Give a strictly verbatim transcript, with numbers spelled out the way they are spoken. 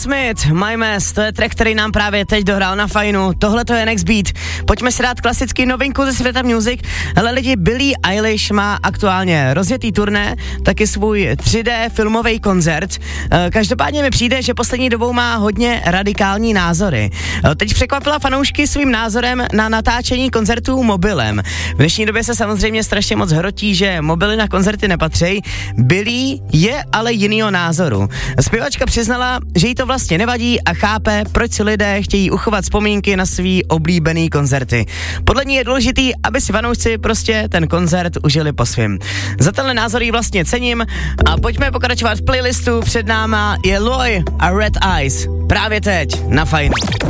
Smith, My Mess, to je track, který nám právě teď dohrál na Fajnu. Tohle to je Next Beat. Pojďme si dát klasický novinku ze světa music. Hele lidi, Billie Eilish má aktuálně rozjetý turné, taky svůj tři dé filmový koncert. Každopádně mi přijde, že poslední dobou má hodně radikální názory. Teď překvapila fanoušky svým názorem na natáčení koncertů mobilem. V dnešní době se samozřejmě strašně moc hrotí, že mobily na koncerty nepatří. Billie je ale jinýho názoru. Zpěvačka přiznala, že jí to vlastně nevadí a chápe, proč si lidé chtějí uchovat vzpomínky na svý oblíbený koncerty. Podle ní je důležitý, aby si fanoušci prostě ten koncert užili po svým. Za tenhle názor jí vlastně cením a pojďme pokračovat v playlistu. Před náma je Loy a Red Eyes. Právě teď na Fajn.